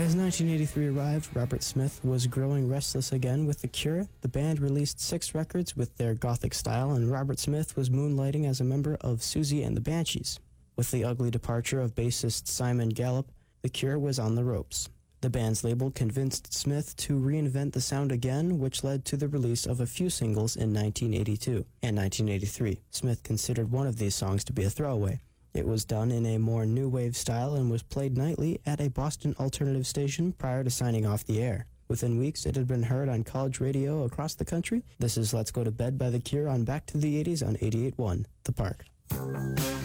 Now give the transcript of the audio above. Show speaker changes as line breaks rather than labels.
As 1983 arrived, Robert Smith was growing restless again with The Cure. The band released 6 records with their gothic style, and Robert Smith was moonlighting as a member of Susie and the Banshees. With the ugly departure of bassist Simon Gallup, The Cure was on the ropes. The band's label convinced Smith to reinvent the sound again, which led to the release of a few singles in 1982 and 1983. Smith considered one of these songs to be a throwaway. It was done in a more new wave style and was played nightly at a Boston alternative station prior to signing off the air. Within weeks, it had been heard on college radio across the country. This is Let's Go to Bed by The Cure on Back to the 80s on 88.1 The Park.